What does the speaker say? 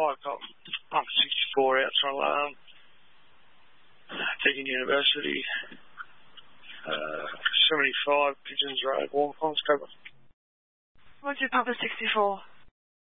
I've got Pump 64 outside alarm. Deakin University. 75 Pigeons Road, Warmponds, cover. Roger, Papa 64.